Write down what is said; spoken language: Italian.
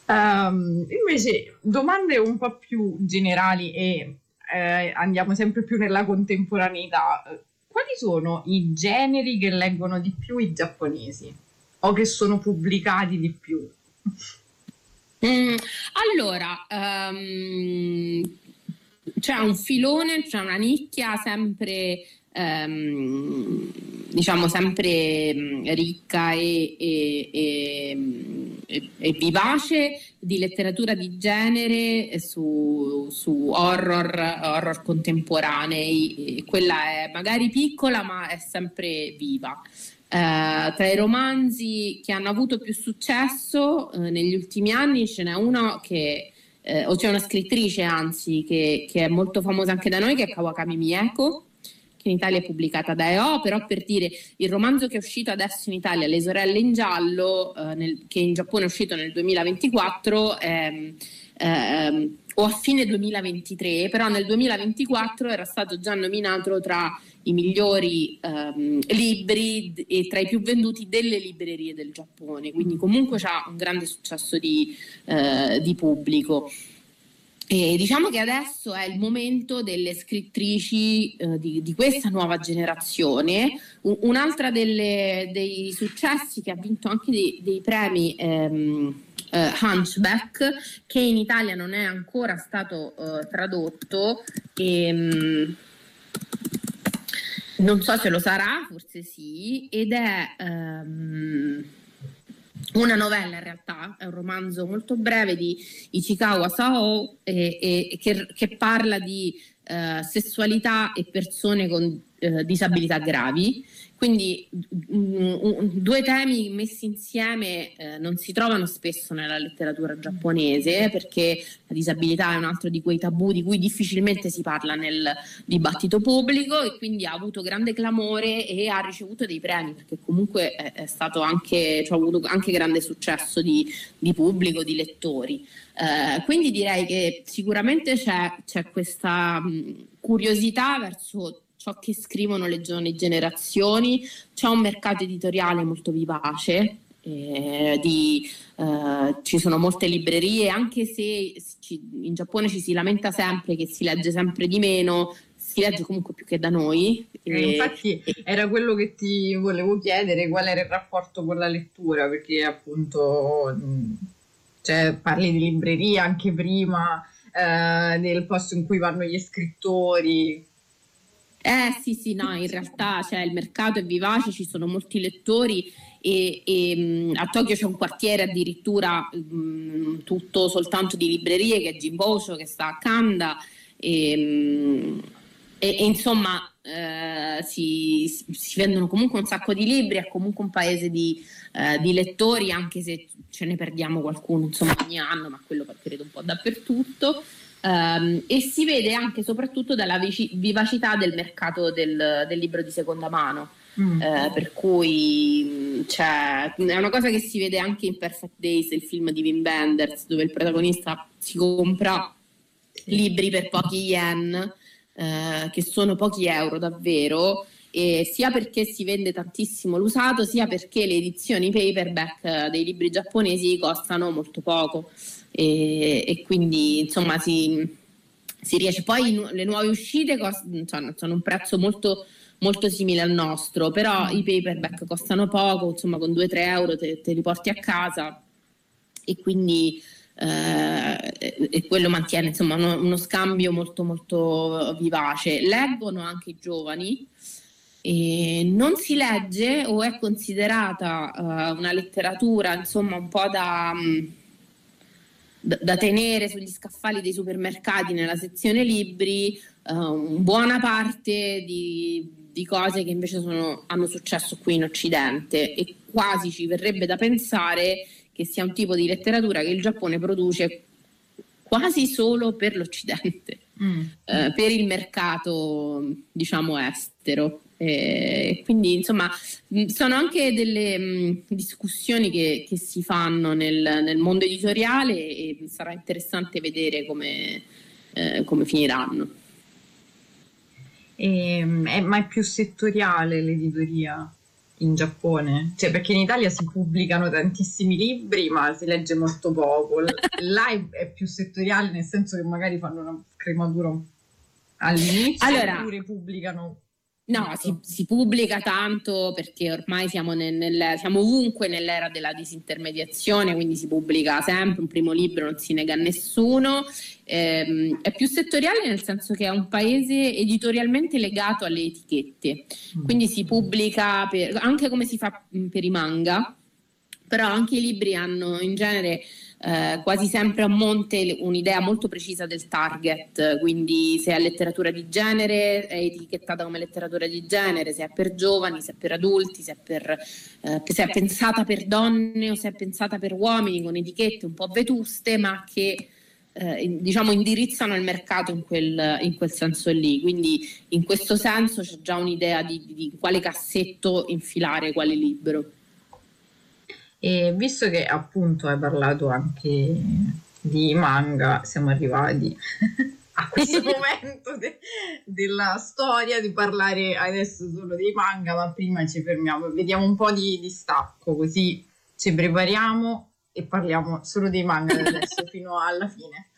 Invece, domande un po' più generali e andiamo sempre più nella contemporaneità. Quali sono i generi che leggono di più i giapponesi o che sono pubblicati di più? Mm, allora, c'è un filone, c'è una nicchia sempre, diciamo, sempre ricca e vivace di letteratura di genere su horror contemporanei. Quella è magari piccola, ma è sempre viva. Tra i romanzi che hanno avuto più successo negli ultimi anni ce n'è uno o c'è una scrittrice anzi che è molto famosa anche da noi, che è Kawakami Mieko, che in Italia è pubblicata da EO, però per dire il romanzo che è uscito adesso in Italia, Le sorelle in giallo, che in Giappone è uscito nel 2024, o a fine 2023, però nel 2024 era stato già nominato tra i migliori libri e tra i più venduti delle librerie del Giappone, quindi comunque c'ha un grande successo di pubblico. E diciamo che adesso è il momento delle scrittrici di questa nuova generazione. Un'altra dei successi che ha vinto anche dei premi Hunchback, che in Italia non è ancora stato tradotto e non so se lo sarà, forse sì, ed è una novella in realtà, è un romanzo molto breve di Ichikawa Sao che parla di sessualità e persone con disabilità gravi. Quindi due temi messi insieme non si trovano spesso nella letteratura giapponese, perché la disabilità è un altro di quei tabù di cui difficilmente si parla nel dibattito pubblico, e quindi ha avuto grande clamore e ha ricevuto dei premi, perché comunque è stato anche, cioè, ha avuto anche grande successo di pubblico, di lettori. Quindi direi che sicuramente c'è questa curiosità verso ciò che scrivono le giovani generazioni. C'è un mercato editoriale molto vivace, ci sono molte librerie, anche se in Giappone ci si lamenta sempre che si legge sempre di meno, si legge comunque più che da noi. Infatti era quello che ti volevo chiedere, qual era il rapporto con la lettura, perché appunto cioè, parli di libreria anche prima, del posto in cui vanno gli scrittori. Sì, no, in realtà il mercato è vivace, ci sono molti lettori e a Tokyo c'è un quartiere addirittura tutto soltanto di librerie, che è Jinbosho, che sta a Kanda, e insomma si vendono comunque un sacco di libri, è comunque un paese di lettori, anche se ce ne perdiamo qualcuno insomma ogni anno, ma quello credo un po' dappertutto. E si vede anche soprattutto dalla vivacità del mercato del libro di seconda mano, per cui è una cosa che si vede anche in Perfect Days, il film di Wim Wenders, dove il protagonista si compra libri per pochi yen, che sono pochi euro davvero, e sia perché si vende tantissimo l'usato, sia perché le edizioni paperback dei libri giapponesi costano molto poco. E quindi insomma si riesce. Poi le nuove uscite sono un prezzo molto, molto simile al nostro, però i paperback costano poco, insomma con 2-3 euro te li porti a casa, e quindi e quello mantiene insomma uno scambio molto, molto vivace. Leggono anche i giovani. E non si legge o è considerata una letteratura insomma un po' da tenere sugli scaffali dei supermercati nella sezione libri, buona parte di cose che invece hanno successo qui in Occidente, e quasi ci verrebbe da pensare che sia un tipo di letteratura che il Giappone produce quasi solo per l'Occidente, per il mercato diciamo estero. Quindi insomma sono anche delle discussioni che si fanno nel mondo editoriale, e sarà interessante vedere come finiranno. Ma è più settoriale l'editoria? in Giappone? Cioè, perché in Italia si pubblicano tantissimi libri, ma si legge molto poco. Là è più settoriale, nel senso che magari fanno una scrematura all'inizio, Allora, oppure pubblicano. no, si pubblica tanto perché ormai siamo ovunque nell'era della disintermediazione, quindi si pubblica sempre un primo libro, non si nega a nessuno. È più settoriale nel senso che è un paese editorialmente legato alle etichette, quindi si pubblica anche come si fa per i manga, però anche i libri hanno in genere quasi sempre a monte un'idea molto precisa del target, quindi se è letteratura di genere è etichettata come letteratura di genere, se è per giovani, se è per adulti, se è pensata per donne o se è pensata per uomini, con etichette un po' vetuste ma che diciamo indirizzano il mercato in quel senso lì, quindi in questo senso c'è già un'idea di quale cassetto infilare quale libro. E visto che appunto hai parlato anche di manga, siamo arrivati a questo momento della storia di parlare adesso solo dei manga, ma prima ci fermiamo e vediamo un po' di stacco, così ci prepariamo e parliamo solo dei manga da adesso fino alla fine.